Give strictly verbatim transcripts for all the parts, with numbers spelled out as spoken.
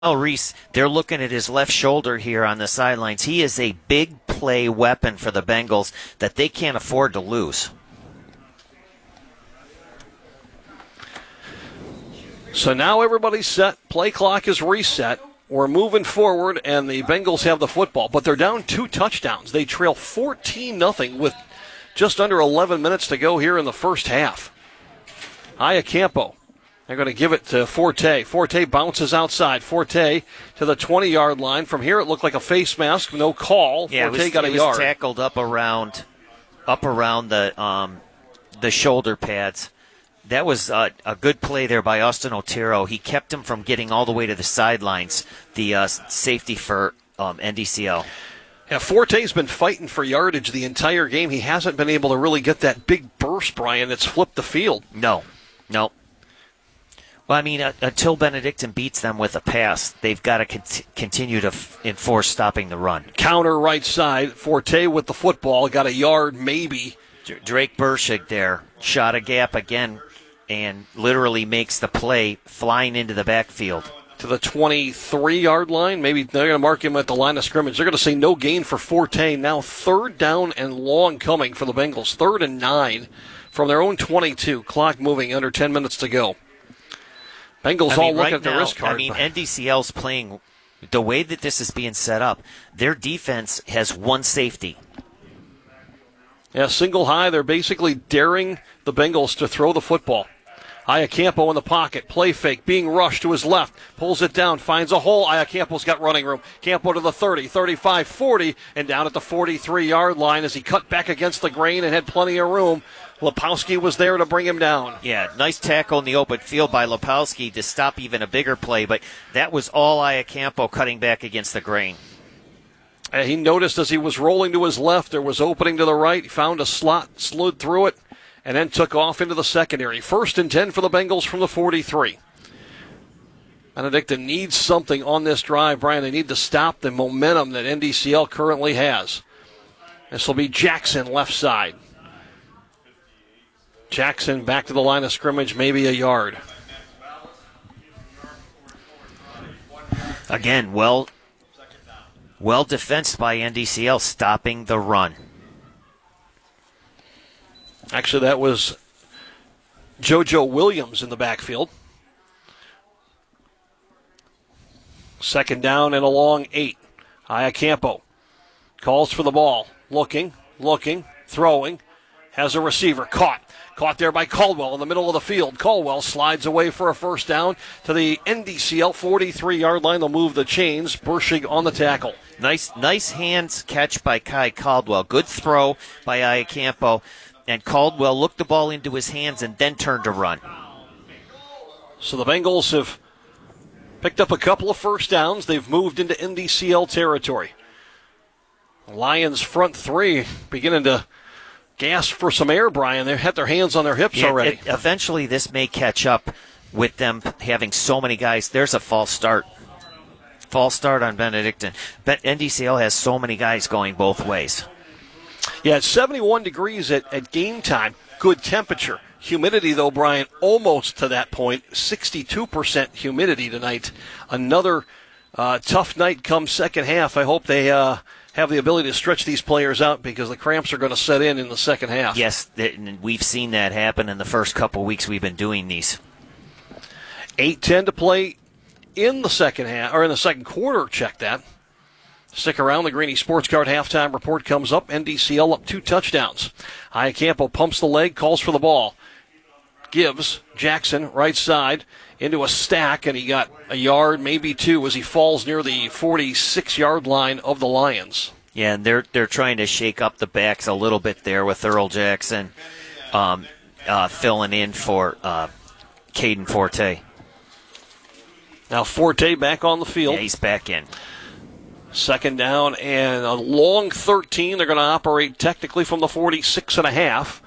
Reese, they're looking at his left shoulder here on the sidelines. He is a big play weapon for the Bengals that they can't afford to lose. So now everybody's set. Play clock is reset. We're moving forward, and the Bengals have the football. But they're down two touchdowns. They trail fourteen nothing with just under eleven minutes to go here in the first half. Iacampo. They're going to give it to Forte. Forte bounces outside. Forte to the twenty-yard line. From here, it looked like a face mask. No call. Yeah, Forte it was, got a it was yard. Tackled up around, up around the um, the shoulder pads. That was uh, a good play there by Austin Otero. He kept him from getting all the way to the sidelines. The uh, safety for um, N D C L. Yeah, Forte's been fighting for yardage the entire game. He hasn't been able to really get that big burst, Brian, that's flipped the field. No, no. Well, I mean, uh, until Benedictine beats them with a pass, they've got to cont- continue to f- enforce stopping the run. Counter right side. Forte with the football. Got a yard, maybe. D- Drake Burschig there. Shot a gap again and literally makes the play flying into the backfield. To the twenty-three-yard line. Maybe they're going to mark him at the line of scrimmage. They're going to say no gain for Forte. Now third down and long coming for the Bengals. Third and nine from their own twenty-two. Clock moving, under ten minutes to go. Bengals I mean, all look right at the now, wrist card. I mean, N D C L's playing the way that this is being set up. Their defense has one safety. Yeah, single high. They're basically daring the Bengals to throw the football. Iacampo in the pocket. Play fake. Being rushed to his left. Pulls it down. Finds a hole. Iacampo's got running room. Campo to the thirty, thirty-five, forty, and down at the forty-three-yard line as he cut back against the grain and had plenty of room. Lepowski was there to bring him down. Yeah, nice tackle in the open field by Lepowski to stop even a bigger play, but that was all Iacampo cutting back against the grain. And he noticed as he was rolling to his left, there was opening to the right. He found a slot, slid through it, and then took off into the secondary. First and ten for the Bengals from the forty-three. Benedictine needs something on this drive, Brian. They need to stop the momentum that N D C L currently has. This will be Jackson left side. Jackson back to the line of scrimmage, maybe a yard. Again, well, well defensed by N D C L, stopping the run. Actually, that was JoJo Williams in the backfield. Second down and a long eight. Iacampo calls for the ball. Looking, looking, throwing. Has a receiver. Caught. Caught there by Caldwell in the middle of the field. Caldwell slides away for a first down to the N D C L forty-three-yard line. They'll move the chains. Burschig on the tackle. Nice nice hands catch by Kai Caldwell. Good throw by Iacampo. And Caldwell looked the ball into his hands and then turned to run. So the Bengals have picked up a couple of first downs. They've moved into N D C L territory. Lions front three beginning to gasp for some air, Brian. They had their hands on their hips yeah, already. It, eventually this may catch up with them having so many guys. There's a false start. False start on Benedictine. But N D C L has so many guys going both ways. Yeah, it's seventy-one degrees at, at game time. Good temperature. Humidity, though, Brian, almost to that point. sixty-two percent humidity tonight. Another uh, tough night come second half. I hope they uh, have the ability to stretch these players out because the cramps are going to set in in the second half. Yes, we've seen that happen in the first couple weeks we've been doing these. eight ten to play in the second half, or in the second quarter. Check that. Stick around. The Greeny Sports Card halftime report comes up. N D C L up two touchdowns. Iacampo pumps the leg, calls for the ball. Gives Jackson right side into a stack, and he got a yard, maybe two, as he falls near the forty-six-yard line of the Lions. Yeah, and they're they're trying to shake up the backs a little bit there with Earl Jackson um, uh, filling in for uh, Caden Forte. Now Forte back on the field. Yeah, he's back in. Second down and a long thirteen. They're going to operate technically from the forty-six and a half.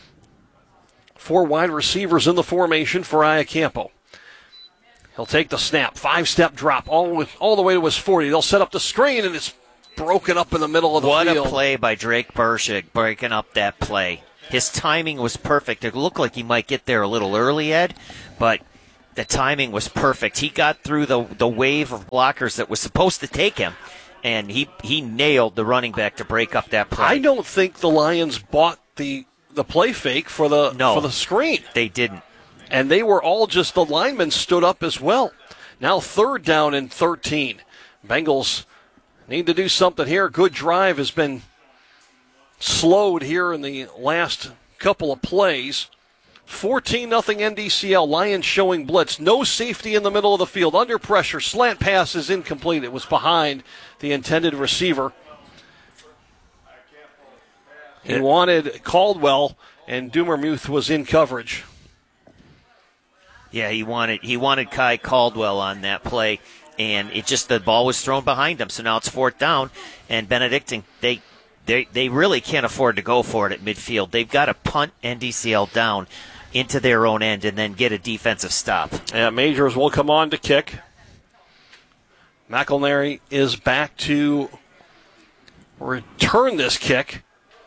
Four wide receivers in the formation for Iacampo. He'll take the snap. Five-step drop all, all the way to his forty. They'll set up the screen, and it's broken up in the middle of the what field. What a play by Drake Burschig, breaking up that play. His timing was perfect. It looked like he might get there a little early, Ed, but the timing was perfect. He got through the the wave of blockers that was supposed to take him, and he, he nailed the running back to break up that play. I don't think the Lions bought the the play fake for the no, for the screen. They didn't. And they were all just, the linemen stood up as well. Now third down and thirteen. Bengals need to do something here. Good drive has been slowed here in the last couple of plays. fourteen nothing N D C L. Lions showing blitz. No safety in the middle of the field. Under pressure. Slant pass is incomplete. It was behind the intended receiver. He It, wanted Caldwell, and Dumermuth was in coverage. Yeah, he wanted he wanted Kai Caldwell on that play, and it just the ball was thrown behind him. So now it's fourth down, and Benedictine they they they really can't afford to go for it at midfield. They've got to punt N D C L down into their own end and then get a defensive stop. Yeah, Majors will come on to kick. McElnary is back to return this kick.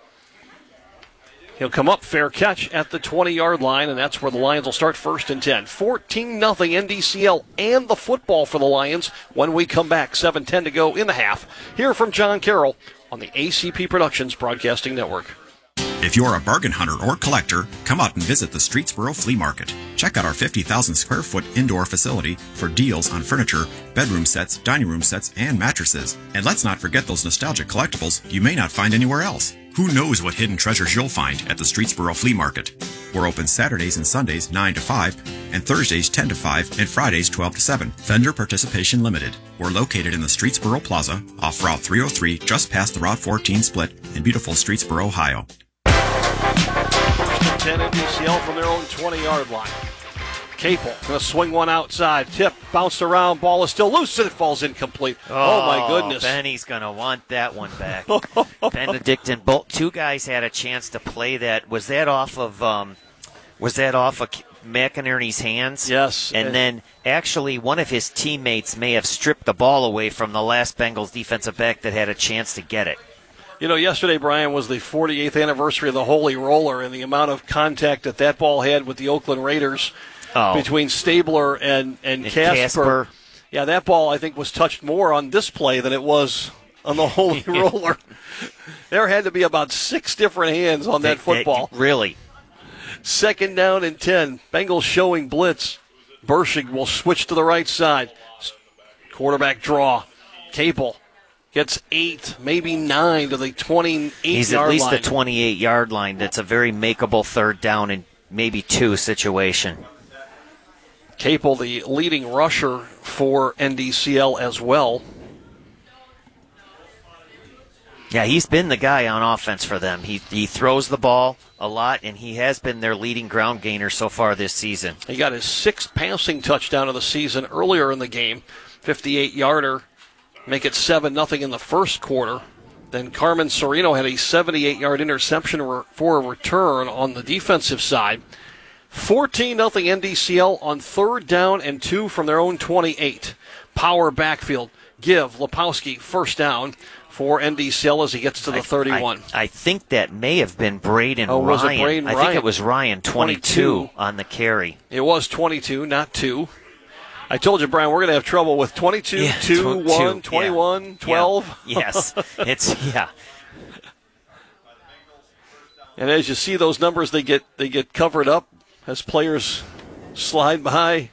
He'll come up, fair catch at the twenty-yard line, and that's where the Lions will start first and ten. fourteen nothing N D C L and the football for the Lions when we come back. seven ten to go in the half. Here from John Carroll on the A C P Productions Broadcasting Network. If you're a bargain hunter or collector, come out and visit the Streetsboro Flea Market. Check out our fifty thousand square foot indoor facility for deals on furniture, bedroom sets, dining room sets, and mattresses. And let's not forget those nostalgic collectibles you may not find anywhere else. Who knows what hidden treasures you'll find at the Streetsboro Flea Market? We're open Saturdays and Sundays nine to five, and Thursdays ten to five, and Fridays twelve to seven. Vendor participation limited. We're located in the Streetsboro Plaza, off Route three oh three, just past the Route fourteen split in beautiful Streetsboro, Ohio. First and ten N D C L from their own twenty-yard line. Capel going to swing one outside. Tip, bounced around, ball is still loose, and it falls incomplete. Oh, oh my goodness. Benny's going to want that one back. Benedictine, both two guys had a chance to play that. Was that off of um, was that off of McInerney's hands? Yes. And, and then actually one of his teammates may have stripped the ball away from the last Bengals defensive back that had a chance to get it. You know, yesterday, Brian, was the forty-eighth anniversary of the Holy Roller, and the amount of contact that that ball had with the Oakland Raiders oh. between Stabler and, and, and Casper. Casper. Yeah, that ball, I think, was touched more on this play than it was on the Holy Roller. There had to be about six different hands on that football. That, really? Second down and ten. Bengals showing blitz. Burschig will switch to the right side. Quarterback draw. Capel gets eight, maybe nine to the twenty-eight-yard line. He's at least the twenty-eight-yard line. That's a very makeable third down and maybe two situation. Capel, the leading rusher for N D C L as well. Yeah, he's been the guy on offense for them. He he throws the ball a lot, and he has been their leading ground gainer so far this season. He got his sixth passing touchdown of the season earlier in the game, fifty-eight-yarder. Make it seven nothing in the first quarter. Then Carmen Sereno had a seventy-eight-yard interception for a return on the defensive side. fourteen nothing N D C L on third down and two from their own twenty-eight. Power backfield. Give Lepowski first down for N D C L as he gets to the I, thirty-one. I, I think that may have been Braden oh, Ryan. Was it Braden I Ryan? think it was Ryan, twenty-two, twenty-two on the carry. It was twenty-two, not two. I told you, Brian, we're going to have trouble with twenty-two, yeah, two, tw- one, two, twenty-one, yeah. twelve. Yeah. Yes, it's, yeah. And as you see those numbers, they get they get covered up as players slide by.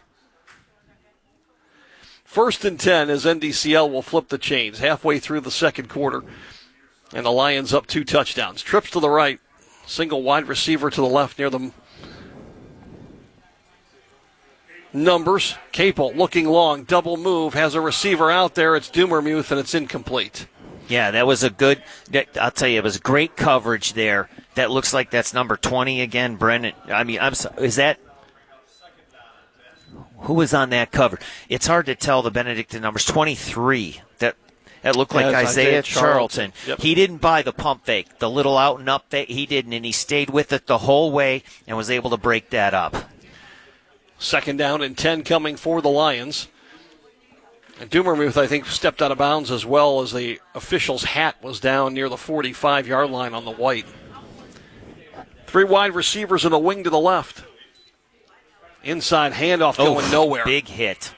First and ten as N D C L will flip the chains halfway through the second quarter. And the Lions up two touchdowns. Trips to the right, single wide receiver to the left near them. Numbers, Capel looking long, double move, has a receiver out there. It's Dumermuth, and it's incomplete. Yeah, that was a good, I'll tell you, it was great coverage there. That looks like that's number twenty again, Brennan. I mean, I'm sorry, is that, who was on that cover? It's hard to tell the Benedictine numbers. twenty-three, that that looked like yeah, Isaiah, Isaiah Charlton. Charlton. Yep. He didn't buy the pump fake, the little out and up fake, he didn't, and he stayed with it the whole way and was able to break that up. Second down and ten coming for the Lions. And Dumermuth, I think, stepped out of bounds as well as the official's hat was down near the forty-five-yard line on the white. Three wide receivers and a wing to the left. Inside handoff Oh, going nowhere. Big hit.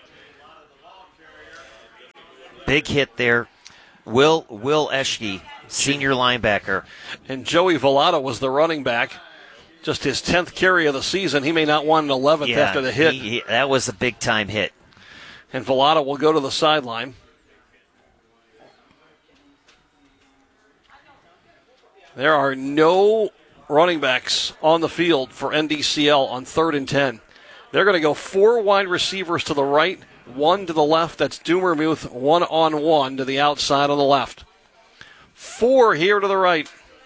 Big hit there. Will Will Eschke, senior linebacker. And Joey Villada was the running back. Just his tenth carry of the season. He may not want an eleventh Yeah, after the hit. he- he- that was a big-time hit. And Villada will go to the sideline. There are no running backs on the field for N D C L on third and ten. They're going to go four wide receivers to the right, one to the left. That's Dumermuth, one on one to the outside on the left. Four here to the right.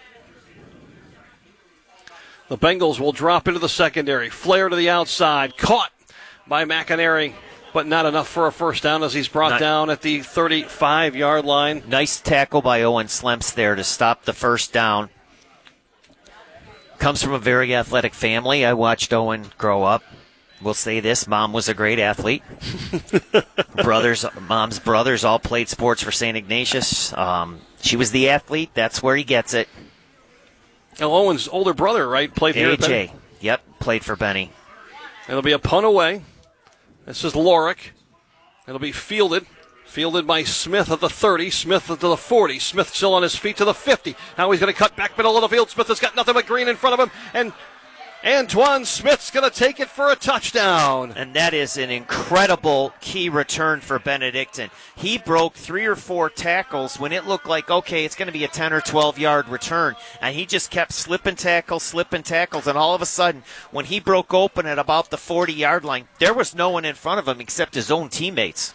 The Bengals will drop into the secondary. Flair to the outside. Caught by McInerney, but not enough for a first down as he's brought Not- down at the thirty-five-yard line. Nice tackle by Owen Slemps there to stop the first down. Comes from a very athletic family. I watched Owen grow up. We'll say this, Mom was a great athlete. brothers, Mom's brothers all played sports for Saint Ignatius. Um, she was the athlete. That's where he gets it. And Owen's older brother, right, played here at A J, Benny. yep, played for Benny. It'll be a punt away. This is Lorick. It'll be fielded. Fielded by Smith at the thirty. Smith to the forty. Smith still on his feet to the fifty. Now he's going to cut back middle of the field. Smith has got nothing but green in front of him. And Antoine Smith's going to take it for a touchdown. And that is an incredible key return for Benedictine. He broke three or four tackles when it looked like, okay, it's going to be a ten or twelve-yard return. And he just kept slipping tackles, slipping tackles. And all of a sudden, when he broke open at about the forty-yard line, there was no one in front of him except his own teammates.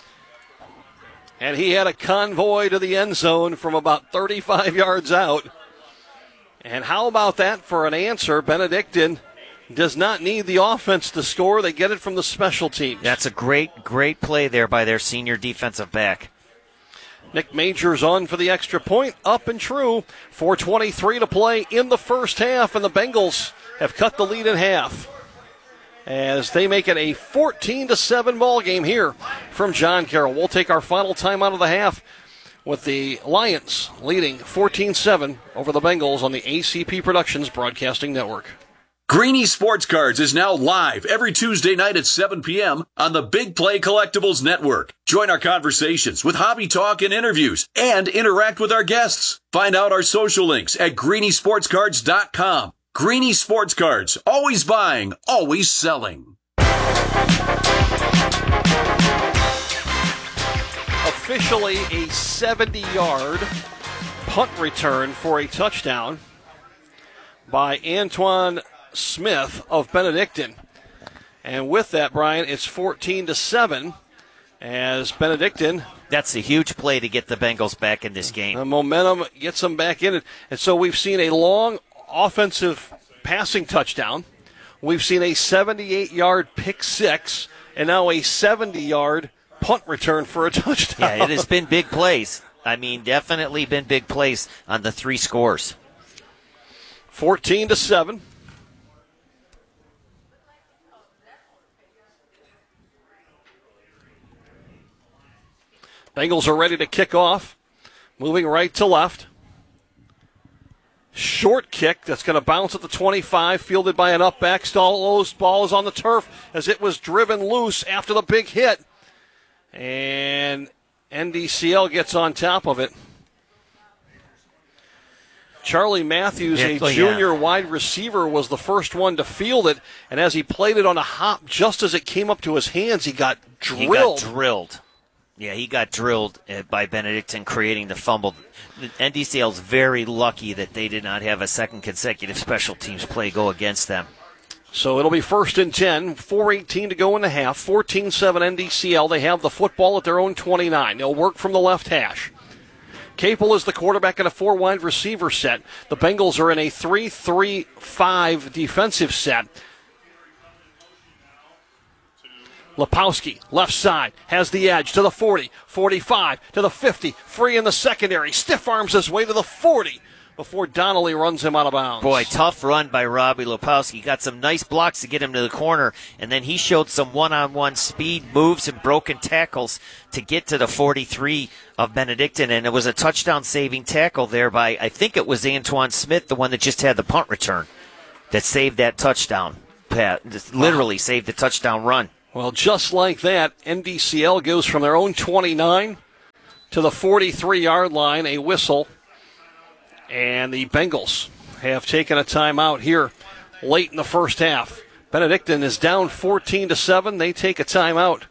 And he had a convoy to the end zone from about thirty-five yards out. And how about that for an answer? Benedictine does not need the offense to score. They get it from the special teams. That's a great, great play there by their senior defensive back. Nick Majors on for the extra point. Up and true. four twenty-three to play in the first half, and the Bengals have cut the lead in half as they make it a fourteen to seven ball game here from John Carroll. We'll take our final time out of the half with the Lions leading fourteen seven over the Bengals on the A C P Productions Broadcasting Network. Greeny Sports Cards is now live every Tuesday night at seven p.m. on the Big Play Collectibles Network. Join our conversations with hobby talk and interviews and interact with our guests. Find out our social links at greeny sports cards dot com. Greeny Sports Cards, always buying, always selling. Officially a seventy-yard punt return for a touchdown by Antoine Smith of Benedictine. And with that, Brian, it's fourteen to seven as Benedictine, That's a huge play to get the Bengals back in this game. the momentum gets them back in it. And so we've seen a long offensive passing touchdown. We've seen a seventy-eight-yard pick six, and now a seventy-yard punt return for a touchdown. Yeah, it has been big plays. I mean, definitely been big plays on the three scores. fourteen to seven. Bengals are ready to kick off. Moving right to left. Short kick that's going to bounce at the twenty-five, fielded by an up back. Stallow's ball is on the turf as it was driven loose after the big hit. And N D C L gets on top of it. Charlie Matthews, Yeah, a oh, yeah. junior wide receiver, was the first one to field it. And as he played it on a hop, just as it came up to his hands, he got drilled. He got drilled. Yeah, he got drilled uh, by Benedictine, creating the fumble. N D C L's very lucky that they did not have a second consecutive special teams play go against them. So it'll be first and ten, four eighteen to go in the half, fourteen seven N D C L. They have the football at their own twenty-nine. They'll work from the left hash. Capel is the quarterback in a four-wide receiver set. The Bengals are in a three three five defensive set. Lepowski, left side, has the edge to the forty, forty-five, to the fifty, free in the secondary, stiff arms his way to the forty before Donnelly runs him out of bounds. Boy, tough run by Robbie Lepowski. Got some nice blocks to get him to the corner, and then he showed some one-on-one speed moves and broken tackles to get to the forty-three of Benedictine, and it was a touchdown-saving tackle there by, I think it was Antoine Smith, the one that just had the punt return, that saved that touchdown. pat, just literally saved the touchdown run. Well, just like that, N D C L goes from their own twenty-nine to the forty-three-yard line, a whistle. And the Bengals have taken a timeout here late in the first half. Benedictine is down fourteen to seven. They take a timeout.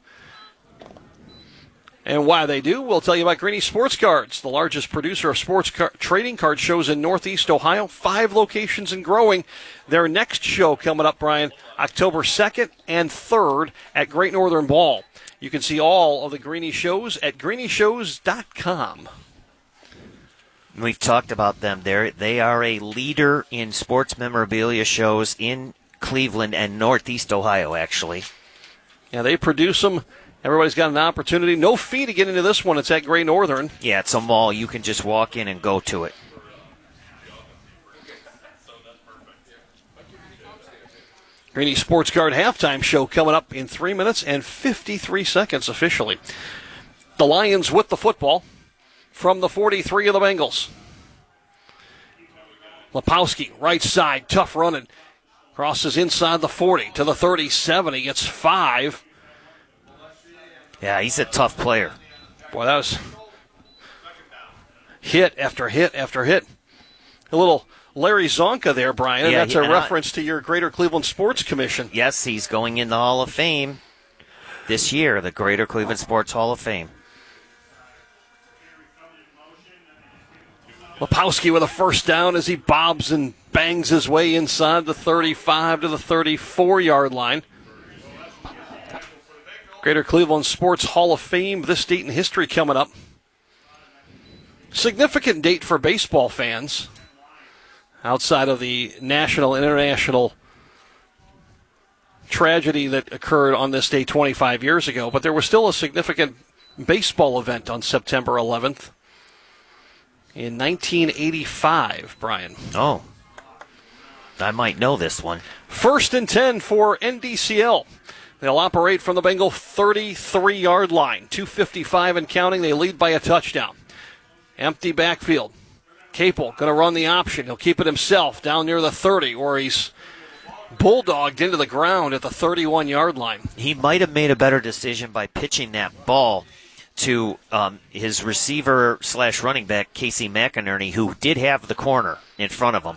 And why they do, we'll tell you about Greeny Sports Cards, the largest producer of sports car- trading card shows in Northeast Ohio. Five locations and growing. Their next show coming up, Brian, October second and third at Great Northern Ball. You can see all of the Greeny shows at greeny shows dot com. We've talked about them. They're, they are a leader in sports memorabilia shows in Cleveland and Northeast Ohio, actually. Yeah, they produce them. Everybody's got an opportunity. No fee to get into this one. It's at Great Northern. Yeah, it's a mall. You can just walk in and go to it. Greeny Sports Card halftime show coming up in three minutes and fifty-three seconds officially. The Lions with the football from the forty-three of the Bengals. Lepowski, right side, tough running. Crosses inside the forty to the thirty-seven. He gets five. Yeah, he's a tough player. Boy, that was hit after hit after hit. A little Larry Zonka there, Brian, and yeah, that's he, a and reference I, to your Greater Cleveland Sports Commission. Yes, he's going in the Hall of Fame this year, the Greater Cleveland Sports Hall of Fame. Lepowski with a first down as he bobs and bangs his way inside the thirty-five to the thirty-four-yard line. Greater Cleveland Sports Hall of Fame, this date in history coming up. Significant date for baseball fans outside of the national and international tragedy that occurred on this day twenty-five years ago, but there was still a significant baseball event on September eleventh in nineteen eighty-five, Brian. Oh, I might know this one. First and ten for N D C L. They'll operate from the Bengal thirty-three-yard line. two fifty-five and counting. They lead by a touchdown. Empty backfield. Capel going to run the option. He'll keep it himself down near the thirty, where he's bulldogged into the ground at the thirty-one-yard line. He might have made a better decision by pitching that ball to um, his receiver slash running back, Casey McInerney, who did have the corner in front of him.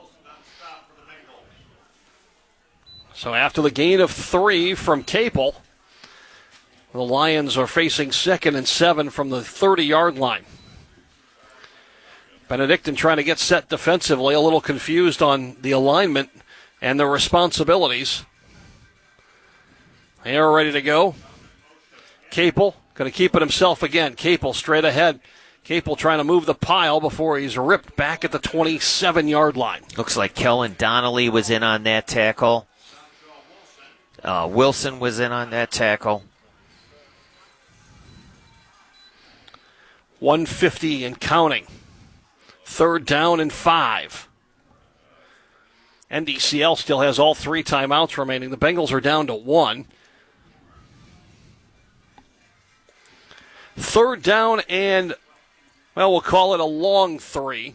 So after the gain of three from Capel, the Lions are facing second and seven from the thirty-yard line. Benedictine trying to get set defensively, a little confused on the alignment and the responsibilities. They are ready to go. Capel going to keep it himself again. Capel straight ahead. Capel trying to move the pile before he's ripped back at the twenty-seven-yard line. Looks like Kellen Donnelly was in on that tackle. Uh, Wilson was in on that tackle. one fifty and counting. Third down and five. N D C L still has all three timeouts remaining. The Bengals are down to one. Third down and, well, we'll call it a long three.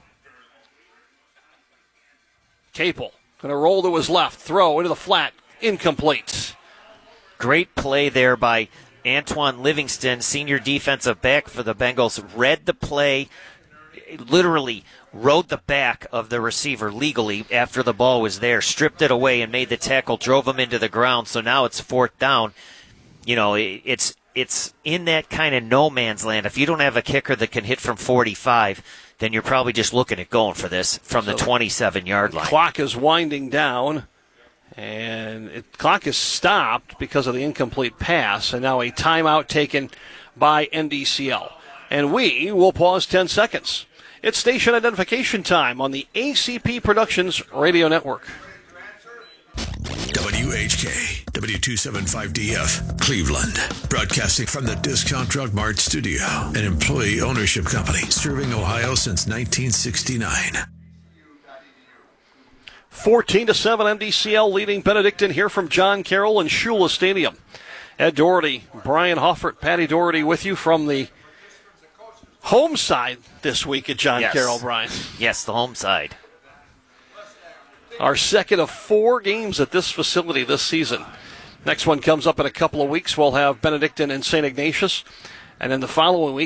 Capel going to roll to his left, throw into the flat, incomplete. Great play there by Antoine Livingston, senior defensive back for the Bengals. Read the play, literally rode the back of the receiver legally after the ball was there, stripped it away and made the tackle, drove him into the ground. So now it's fourth down. You know, it's it's in that kind of no man's land. If you don't have a kicker that can hit from forty-five, then you're probably just looking at going for this from so the twenty-seven-yard line. Clock is winding down, and the clock is stopped because of the incomplete pass, and now a timeout taken by N D C L. And we will pause ten seconds. It's station identification time on the A C P Productions Radio Network. W H K, W two seventy-five D F, Cleveland. Broadcasting from the Discount Drug Mart studio, an employee ownership company serving Ohio since nineteen sixty-nine. fourteen to seven, N D C L leading Benedictine here from John Carroll and Shula Stadium. Ed Doherty, Brian Hoffert, Patty Doherty with you from the home side this week at John yes. Carroll, Brian. Yes, the home side. Our second of four games at this facility this season. Next one comes up in a couple of weeks. We'll have Benedictine and Saint Ignatius. And then the following week,